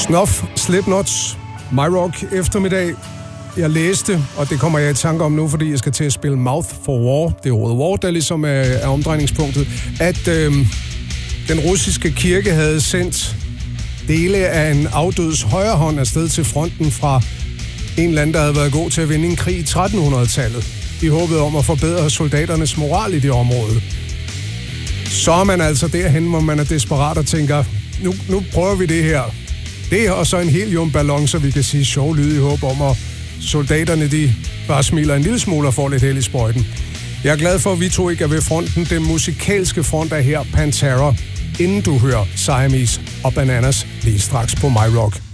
Snuff, Slipknots, My Rock eftermiddag. Jeg læste, og det kommer jeg i tanke om nu, fordi jeg skal til at spille Mouth for War. Det er ordet war, der ligesom er omdrejningspunktet. At den russiske kirke havde sendt dele af en afdøds højre hånd afsted til fronten fra en land, der havde været god til at vinde en krig i 1300-tallet. De håbede om at forbedre soldaternes moral i det område. Så er man altså derhen, hvor man er desperat og tænker, nu prøver vi det her. Det og så en heliumballon, så vi kan sige sjov lyd i håb om, at soldaterne de bare smiler en lille smule og får lidt held i sprøjten. Jeg er glad for, at vi to ikke er ved fronten. Den musikalske front er her, Pantera, inden du hører Siamese og Bananas lige straks på My Rock.